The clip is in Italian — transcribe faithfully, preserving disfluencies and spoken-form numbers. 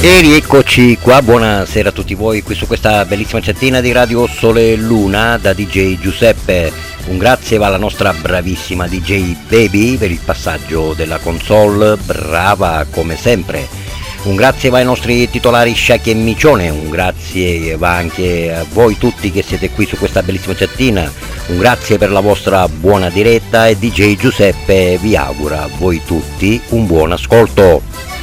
E rieccoci qua, buonasera a tutti voi qui su questa bellissima chattina di Radio Sole e Luna da D J Giuseppe. Un grazie va alla nostra bravissima D J Baby per il passaggio della console, brava come sempre. Un grazie va ai nostri titolari Sciacchi e Micione, un grazie va anche a voi tutti che siete qui su questa bellissima chattina, un grazie per la vostra buona diretta e D J Giuseppe vi augura a voi tutti un buon ascolto.